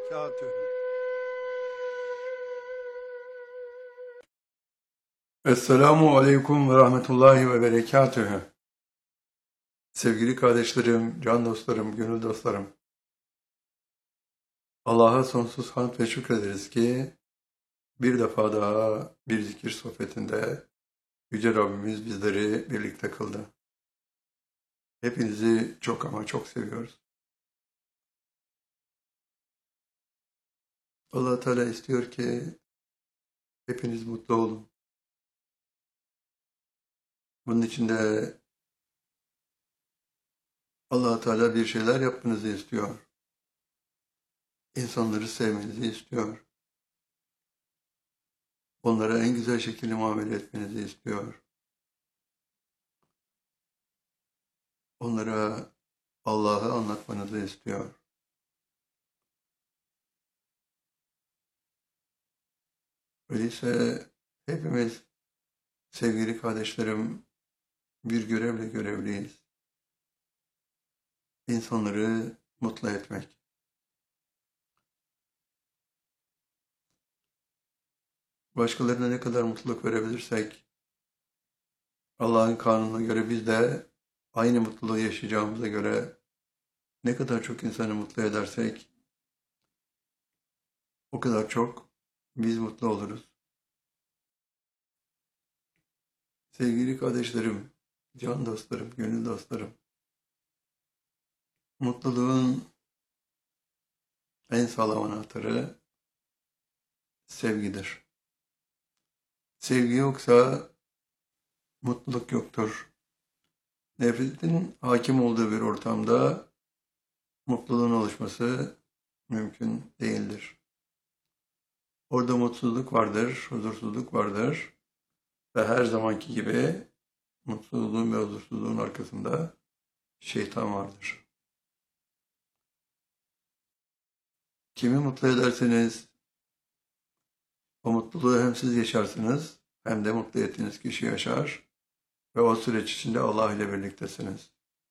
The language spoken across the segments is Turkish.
وبركاته. Esselamu Aleyküm ve Rahmetullahi ve Berekatühü. Sevgili kardeşlerim, can dostlarım, gönül dostlarım. Allah'a sonsuz hamd ve şükrederiz ki bir defa daha bir zikir sohbetinde Yüce Rabbimiz bizleri birlikte kıldı. Hepinizi çok ama çok seviyoruz. Allah Teala istiyor ki hepiniz mutlu olun. Bunun için de Allah Teala bir şeyler yapmanızı istiyor. İnsanları sevmenizi istiyor. Onlara en güzel şekilde muamele etmenizi istiyor. Onlara Allah'ı anlatmanızı istiyor. Öyleyse hepimiz sevgili kardeşlerim bir görevle görevliyiz. İnsanları mutlu etmek. Başkalarına ne kadar mutluluk verebilirsek Allah'ın kanununa göre biz de aynı mutluluğu yaşayacağımıza göre ne kadar çok insanı mutlu edersek o kadar çok biz mutlu oluruz. Sevgili kardeşlerim, can dostlarım, gönül dostlarım, mutluluğun en sağlam anahtarı sevgidir. Sevgi yoksa mutluluk yoktur. Nefretin hakim olduğu bir ortamda mutluluğun oluşması mümkün değildir. Orada mutsuzluk vardır, huzursuzluk vardır ve her zamanki gibi mutsuzluğun ve huzursuzluğun arkasında şeytan vardır. Kimi mutlu ederseniz o mutluluğu hem siz yaşarsınız hem de mutlu ettiğiniz kişi yaşar ve o süreç içinde Allah ile birliktesiniz.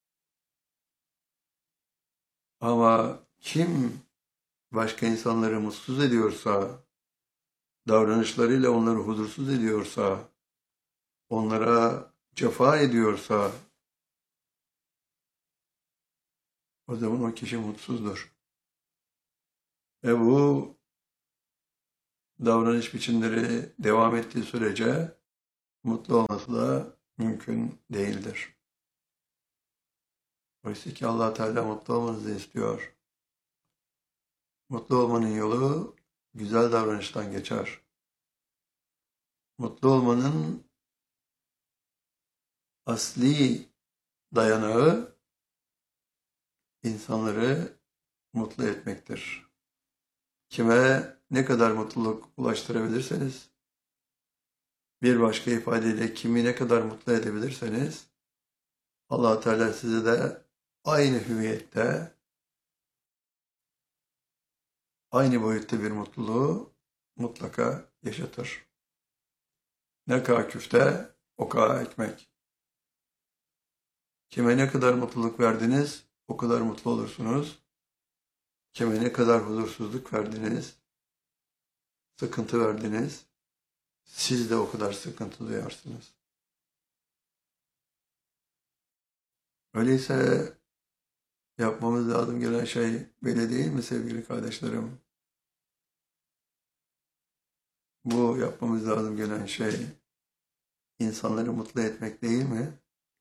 Ama kim başka insanları mutsuz ediyorsa, davranışlarıyla onları huzursuz ediyorsa, onlara cefa ediyorsa, o zaman o kişi mutsuzdur. Ve bu davranış biçimleri devam ettiği sürece mutlu olması da mümkün değildir. Oysa ki Allah Teala mutlu olmanızı istiyor. Mutlu olmanın yolu güzel davranıştan geçer. Mutlu olmanın asli dayanağı insanları mutlu etmektir. Kime ne kadar mutluluk ulaştırabilirseniz, bir başka ifadeyle kimi ne kadar mutlu edebilirseniz, Allah Teala size de aynı hüviyette, aynı boyutta bir mutluluğu mutlaka yaşatır. Ne kadar küfte, o kadar ekmek. Kime ne kadar mutluluk verdiniz, o kadar mutlu olursunuz. Kime ne kadar huzursuzluk verdiniz, sıkıntı verdiniz, siz de o kadar sıkıntı duyarsınız. Öyleyse yapmamız lazım gelen şey böyle değil mi sevgili kardeşlerim? Bu yapmamız lazım gelen şey insanları mutlu etmek değil mi?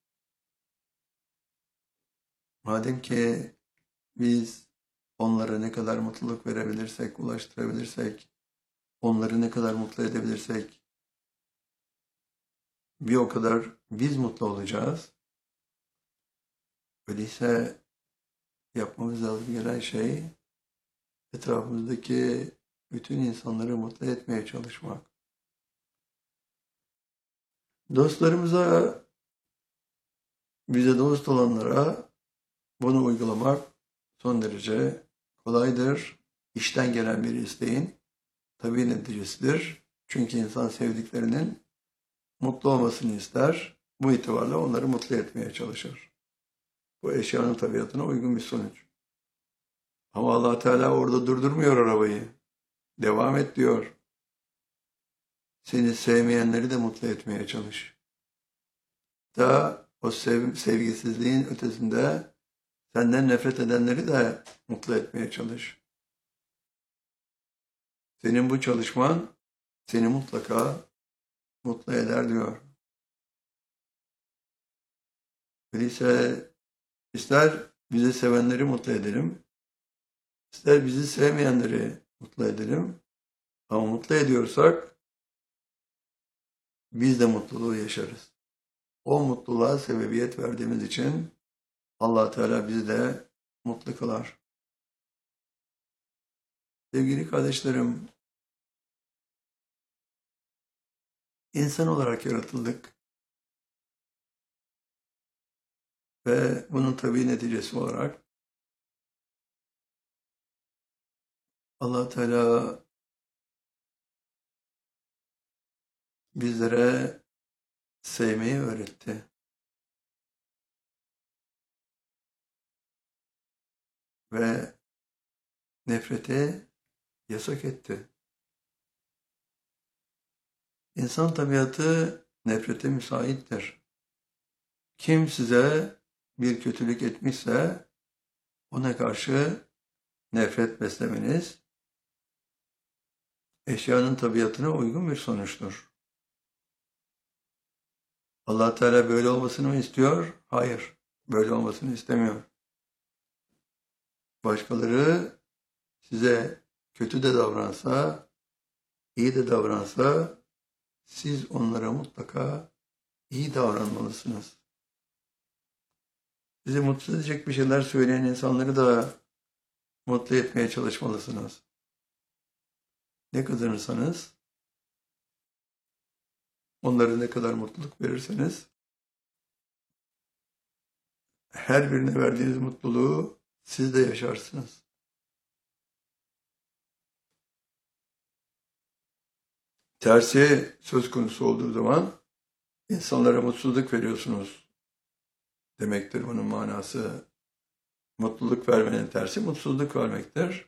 Madem ki biz onlara ne kadar mutluluk verebilirsek, ulaştırabilirsek, onları ne kadar mutlu edebilirsek bir o kadar biz mutlu olacağız. Öyleyse yapmamız lazım gelen şey etrafımızdaki bütün insanları mutlu etmeye çalışmak. Dostlarımıza, bize dost olanlara bunu uygulamak son derece kolaydır. İşten gelen bir isteğin tabii neticesidir. Çünkü insan sevdiklerinin mutlu olmasını ister. Bu itibarla onları mutlu etmeye çalışır. Bu eşyanın tabiatına uygun bir sonuç. Ama Allah Teala orada durdurmuyor arabayı. Devam et diyor. Seni sevmeyenleri de mutlu etmeye çalış. Da o sevgisizliğin ötesinde senden nefret edenleri de mutlu etmeye çalış. Senin bu çalışman seni mutlaka mutlu eder diyor. Öyleyse ister bizi sevenleri mutlu edelim, ister bizi sevmeyenleri mutlu edelim. Ama mutlu ediyorsak biz de mutluluğu yaşarız. O mutluluğa sebebiyet verdiğimiz için Allah Teala bizi de mutlu kılar. Sevgili kardeşlerim, insan olarak yaratıldık ve bunun tabii neticesi olarak Allah Teala bizlere sevmeyi öğretti. Ve nefreti yasak etti. İnsan tabiatı nefrete müsaittir. Kim size bir kötülük etmişse ona karşı nefret beslemeniz eşyanın tabiatına uygun bir sonuçtur. Allah Teala böyle olmasını mı istiyor? Hayır, böyle olmasını istemiyor. Başkaları size kötü de davransa, iyi de davransa, siz onlara mutlaka iyi davranmalısınız. Sizi mutsuz edecek bir şeyler söyleyen insanları da mutlu etmeye çalışmalısınız. Ne kazanırsanız, onlara ne kadar mutluluk verirseniz, her birine verdiğiniz mutluluğu siz de yaşarsınız. Tersi söz konusu olduğu zaman insanlara mutsuzluk veriyorsunuz demektir bunun manası. Mutluluk vermenin tersi mutsuzluk vermektir.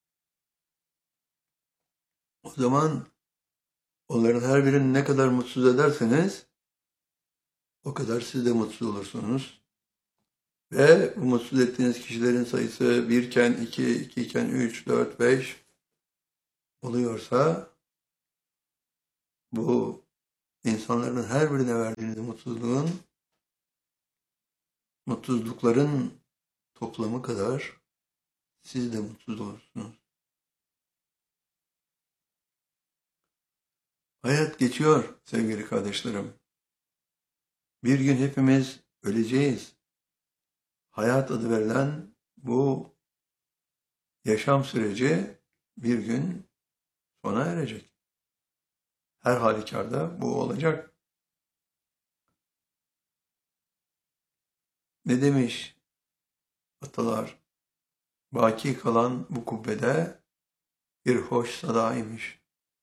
O zaman onların her birini ne kadar mutsuz ederseniz o kadar siz de mutsuz olursunuz. Ve bu mutsuz ettiğiniz kişilerin sayısı 1 iken 2, 2 iken 3, 4, 5 oluyorsa bu insanların her birine verdiğiniz mutsuzlukların toplamı kadar siz de mutsuz olursunuz. Hayat geçiyor sevgili kardeşlerim. Bir gün hepimiz öleceğiz. Hayat adı verilen bu yaşam süreci bir gün sona erecek. Her halükarda bu olacak. Ne demiş atalar? Baki kalan bu kubbede bir hoş sadaymış.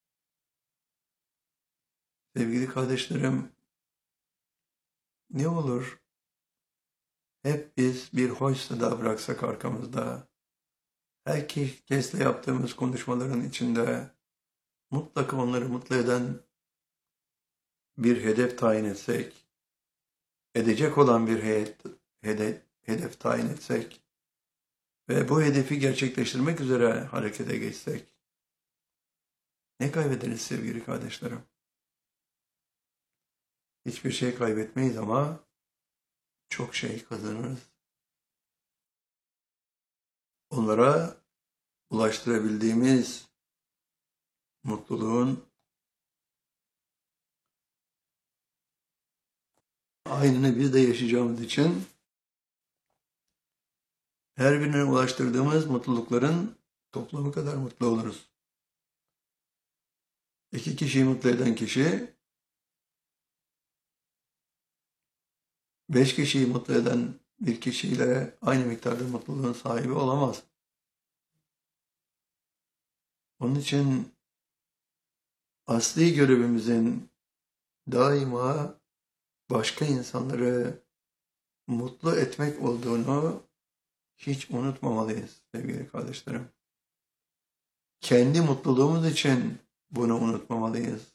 Sevgili kardeşlerim, ne olur hep biz bir hoş sada bıraksak arkamızda, herkesle yaptığımız konuşmaların içinde mutlaka onları mutlu eden bir hedef tayin etsek, edecek olan bir hedef tayin etsek ve bu hedefi gerçekleştirmek üzere harekete geçsek, ne kaybederiz sevgili kardeşlerim? Hiçbir şey kaybetmeyiz ama çok şey kazanırız. Onlara ulaştırabildiğimiz mutluluğun aynını biz de yaşayacağımız için her birine ulaştırdığımız mutlulukların toplamı kadar mutlu oluruz. 2 kişiyi mutlu eden kişi 5 kişiyi mutlu eden bir kişiyle aynı miktarda mutluluğun sahibi olamaz. Onun için asli görevimizin daima başka insanları mutlu etmek olduğunu hiç unutmamalıyız sevgili kardeşlerim. Kendi mutluluğumuz için bunu unutmamalıyız.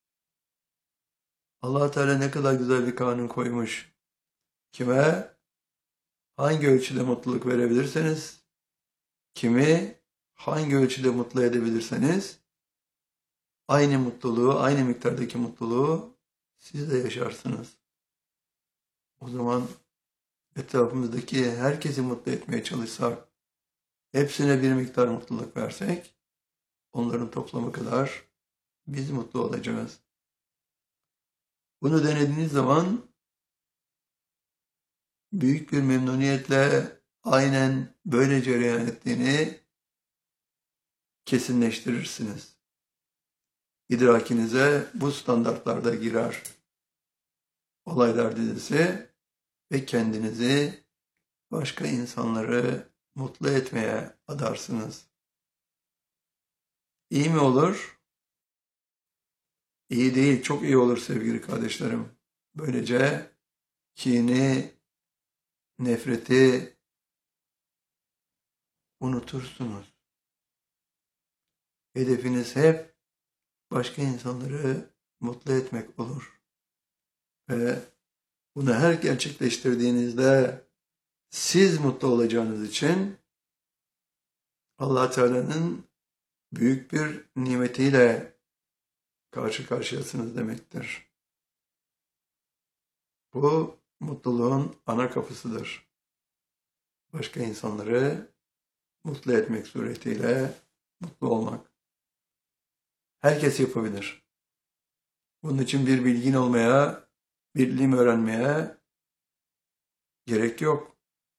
Allah Teala ne kadar güzel bir kanun koymuş. Kime hangi ölçüde mutluluk verebilirseniz, kimi hangi ölçüde mutlu edebilirseniz, aynı mutluluğu, aynı miktardaki mutluluğu siz de yaşarsınız. O zaman etrafımızdaki herkesi mutlu etmeye çalışsak, hepsine bir miktar mutluluk versek, onların toplamı kadar biz mutlu olacağız. Bunu denediğiniz zaman büyük bir memnuniyetle aynen böyle cereyan ettiğini kesinleştirirsiniz. İdrakinize bu standartlarda girer olaylar dizisi ve kendinizi başka insanları mutlu etmeye adarsınız. İyi mi olur? İyi değil, çok iyi olur sevgili kardeşlerim. Böylece kini, nefreti unutursunuz. Hedefiniz hep başka insanları mutlu etmek olur. Ve bunu her gerçekleştirdiğinizde siz mutlu olacağınız için Allah Teala'nın büyük bir nimetiyle karşı karşıyasınız demektir. Bu mutluluğun ana kapısıdır. Başka insanları mutlu etmek suretiyle mutlu olmak. Herkes yapabilir. Bunun için bir bilgin olmaya, bir ilim öğrenmeye gerek yok.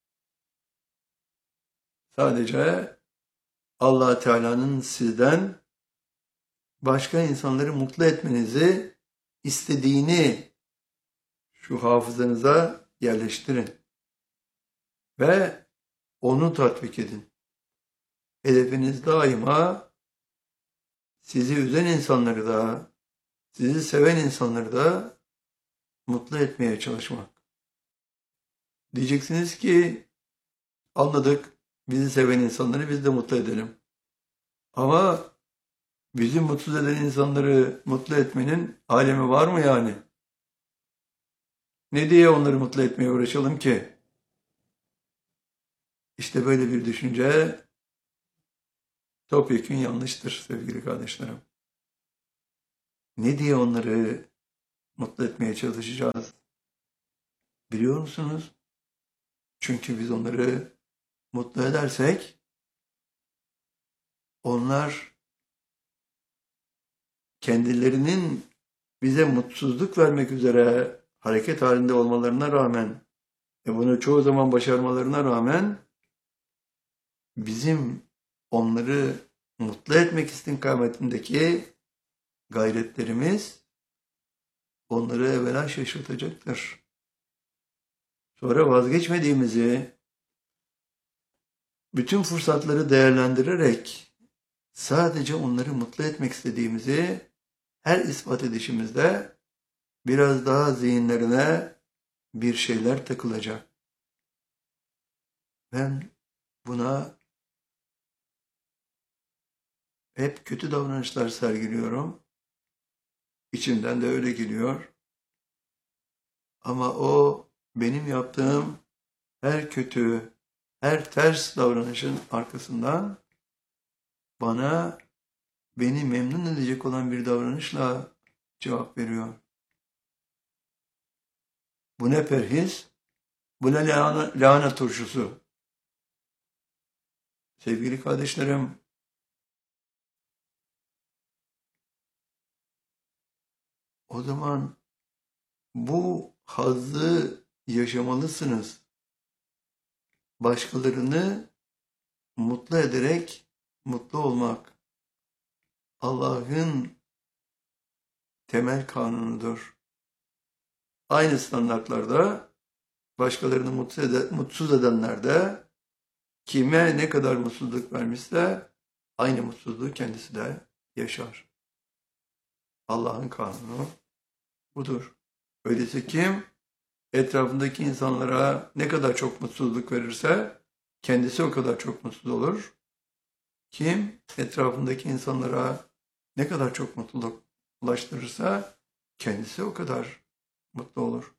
Sadece Allah Teala'nın sizden başka insanları mutlu etmenizi istediğini şu hafızanıza yerleştirin ve onu tatbik edin. Hedefiniz daima sizi üzen insanları da, sizi seven insanları da mutlu etmeye çalışmak. Diyeceksiniz ki anladık, bizi seven insanları biz de mutlu edelim. Ama bizi mutsuz eden insanları mutlu etmenin alemi var mı yani? Ne diye onları mutlu etmeye uğraşalım ki? İşte böyle bir düşünce topyekün yanlıştır sevgili kardeşlerim. Ne diye onları mutlu etmeye çalışacağız? Biliyor musunuz? Çünkü biz onları mutlu edersek onlar kendilerinin bize mutsuzluk vermek üzere hareket halinde olmalarına rağmen bunu çoğu zaman başarmalarına rağmen bizim onları mutlu etmek istikametindeki gayretlerimiz onları evvela şaşırtacaktır. Sonra vazgeçmediğimizi, bütün fırsatları değerlendirerek sadece onları mutlu etmek istediğimizi her ispat edişimizde biraz daha zihinlerine bir şeyler takılacak. Ben buna hep kötü davranışlar sergiliyorum. İçimden de öyle geliyor. Ama o benim yaptığım her kötü, her ters davranışın arkasından beni memnun edecek olan bir davranışla cevap veriyor. Bu ne perhiz? Bu ne lahana turşusu? Sevgili kardeşlerim, o zaman bu hazzı yaşamalısınız. Başkalarını mutlu ederek mutlu olmak Allah'ın temel kanunudur. Aynı standartlarda başkalarını mutsuz edenler de kime ne kadar mutsuzluk vermişse aynı mutsuzluğu kendisi de yaşar. Allah'ın kanunu budur. Öyleyse kim etrafındaki insanlara ne kadar çok mutsuzluk verirse kendisi o kadar çok mutsuz olur. Kim etrafındaki insanlara ne kadar çok mutluluk ulaştırırsa kendisi o kadar mutlu olur.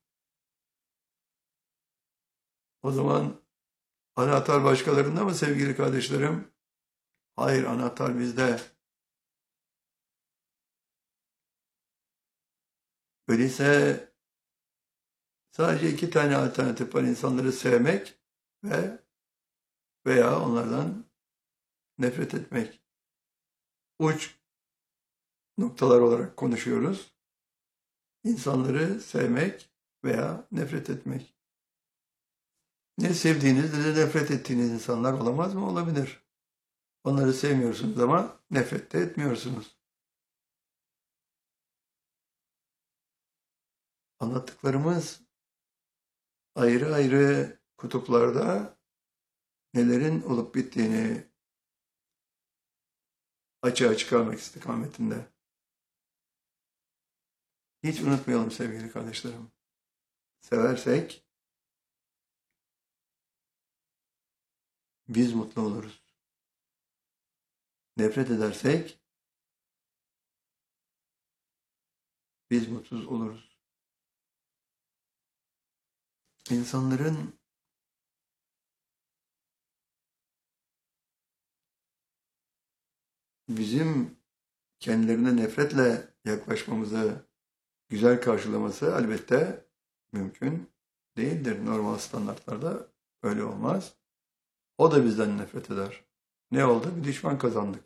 O zaman anahtar başkalarında mı sevgili kardeşlerim? Hayır, anahtar bizde. Öyleyse sadece iki tane alternatif var: insanları sevmek veya onlardan nefret etmek. Uç noktalar olarak konuşuyoruz. İnsanları sevmek veya nefret etmek. Ne sevdiğiniz ne de nefret ettiğiniz insanlar olamaz mı? Olabilir. Onları sevmiyorsunuz ama nefret de etmiyorsunuz. Anlattıklarımız ayrı ayrı kutuplarda nelerin olup bittiğini açığa çıkarmak istikametinde. Hiç unutmayalım sevgili kardeşlerim. Seversek biz mutlu oluruz. Nefret edersek biz mutsuz oluruz. İnsanların bizim kendilerine nefretle yaklaşmamızı güzel karşılaması elbette mümkün değildir. Normal standartlarda öyle olmaz. O da bizden nefret eder. Ne oldu? Bir düşman kazandık.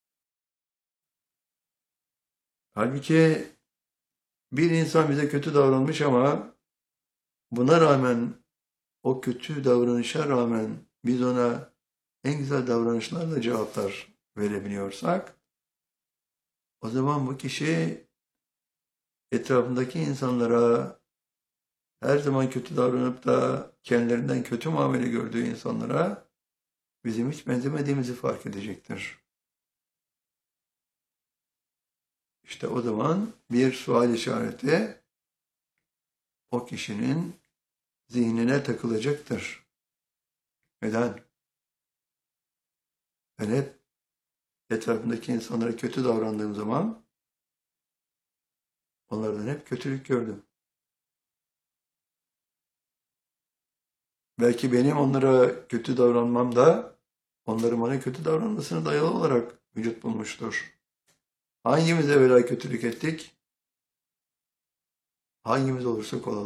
Halbuki bir insan bize kötü davranmış ama buna rağmen, o kötü davranışa rağmen biz ona en güzel davranışlarla cevaplar verebiliyorsak, o zaman bu kişi etrafındaki insanlara, her zaman kötü davranıp da kendilerinden kötü muamele gördüğü insanlara bizim hiç benzemediğimizi fark edecektir. İşte o zaman bir sual işareti o kişinin zihnine takılacaktır. Neden? Ben hep etrafındaki insanlara kötü davrandığım zaman onlardan hep kötülük gördüm. Belki benim onlara kötü davranmam da onların bana kötü davranmasına dayalı olarak vücut bulmuştur. Hangimiz evvela kötülük ettik? Hangimiz olursak olalım.